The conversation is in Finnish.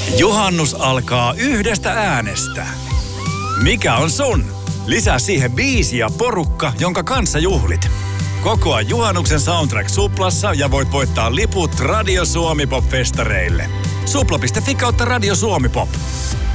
Juhannus alkaa yhdestä äänestä. Mikä on sun? Lisää siihen biisi ja porukka, jonka kanssa juhlit. Kokoa juhannuksen soundtrack Suplassa ja voit voittaa liput Radio Suomi Pop-festareille. Supla.fi/Radio Suomi Pop.